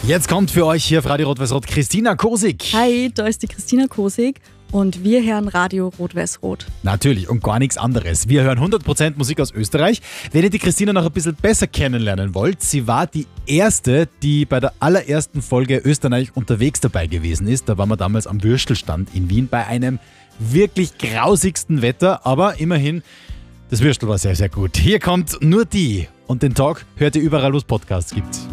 Jetzt kommt für euch hier auf Radio Rot-Weiß-Rot Christina Kosig. Hi, da ist die Christina Kosig und wir hören Radio Rot-Weiß-Rot. Natürlich und gar nichts anderes. Wir hören 100% Musik aus Österreich. Wenn ihr die Christina noch ein bisschen besser kennenlernen wollt, sie war die erste, die bei der allerersten Folge Österreich unterwegs dabei gewesen ist. Da waren wir damals am Würstelstand in Wien bei einem wirklich grausigsten Wetter, aber immerhin, das Würstel war sehr, sehr gut. Hier kommt nur die und den Talk hört ihr überall, wo es Podcasts gibt.